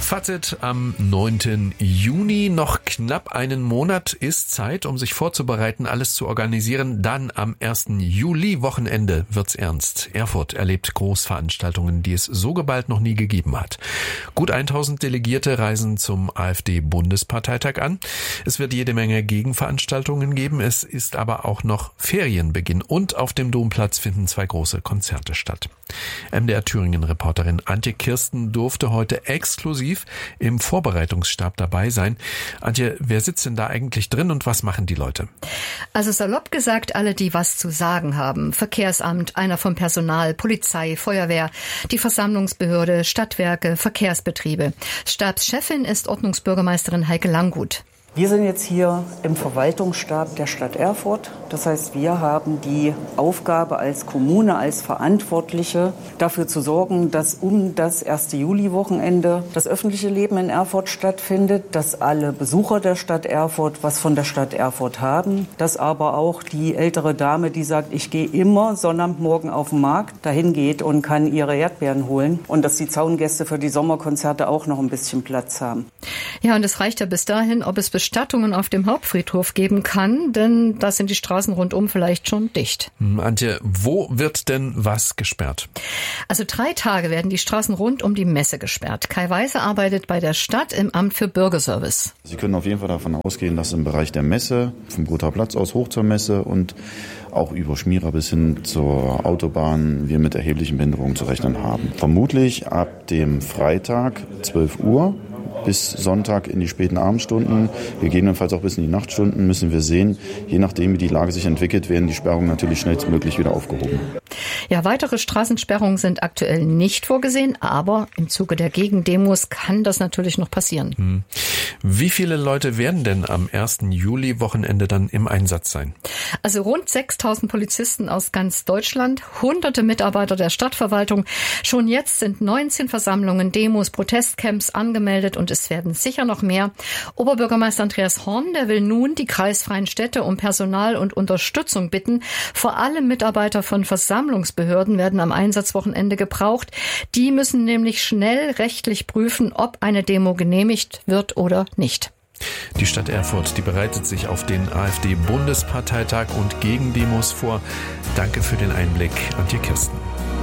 Fazit am 9. Juni. Noch knapp einen Monat ist Zeit, um sich vorzubereiten, alles zu organisieren. Dann am 1. Juli, Wochenende, wird's ernst. Erfurt erlebt Großveranstaltungen, die es so geballt noch nie gegeben hat. Gut 1000 Delegierte reisen zum AfD-Bundesparteitag an. Es wird jede Menge Gegenveranstaltungen geben. Es ist aber auch noch Ferienbeginn und auf dem Domplatz finden 2 große Konzerte statt. MDR-Thüringen-Reporterin Antje Kirsten durfte heute exklusiv im Vorbereitungsstab dabei sein. Antje, wer sitzt denn da eigentlich drin und was machen die Leute? Also salopp gesagt, alle, die was zu sagen haben. Verkehrsamt, einer vom Personal, Polizei, Feuerwehr, die Versammlungsbehörde, Stadtwerke, Verkehrsbetriebe. Stabschefin ist Ordnungsbürgermeisterin Heike Langgut. Wir sind jetzt hier im Verwaltungsstab der Stadt Erfurt. Das heißt, wir haben die Aufgabe als Kommune, als Verantwortliche dafür zu sorgen, dass um das 1. Juli-Wochenende das öffentliche Leben in Erfurt stattfindet, dass alle Besucher der Stadt Erfurt was von der Stadt Erfurt haben, dass aber auch die ältere Dame, die sagt, ich gehe immer Sonnabendmorgen auf den Markt, dahin geht und kann ihre Erdbeeren holen und dass die Zaungäste für die Sommerkonzerte auch noch ein bisschen Platz haben. Ja, und es reicht ja bis dahin, ob es Bestattungen auf dem Hauptfriedhof geben kann, denn da sind die Straßen rundum vielleicht schon dicht. Antje, wo wird denn was gesperrt? Also 3 Tage werden die Straßen rund um die Messe gesperrt. Kai Weise arbeitet bei der Stadt im Amt für Bürgerservice. Sie können auf jeden Fall davon ausgehen, dass im Bereich der Messe, vom Gotha Platz aus hoch zur Messe und auch über Schmierer bis hin zur Autobahn wir mit erheblichen Behinderungen zu rechnen haben. Vermutlich ab dem Freitag 12 Uhr bis Sonntag in die späten Abendstunden, gegebenenfalls auch bis in die Nachtstunden, müssen wir sehen. Je nachdem, wie die Lage sich entwickelt, werden die Sperrungen natürlich schnellstmöglich wieder aufgehoben. Ja, weitere Straßensperrungen sind aktuell nicht vorgesehen, aber im Zuge der Gegendemos kann das natürlich noch passieren. Wie viele Leute werden denn am 1. Juli-Wochenende dann im Einsatz sein? Also rund 6.000 Polizisten aus ganz Deutschland, hunderte Mitarbeiter der Stadtverwaltung. Schon jetzt sind 19 Versammlungen, Demos, Protestcamps angemeldet und es werden sicher noch mehr. Oberbürgermeister Andreas Horn, der will nun die kreisfreien Städte um Personal und Unterstützung bitten. Vor allem Mitarbeiter von Versammlungsbehörden werden am Einsatzwochenende gebraucht. Die müssen nämlich schnell rechtlich prüfen, ob eine Demo genehmigt wird oder nicht. Die Stadt Erfurt, die bereitet sich auf den AfD-Bundesparteitag und Gegendemos vor. Danke für den Einblick, Antje Kirsten.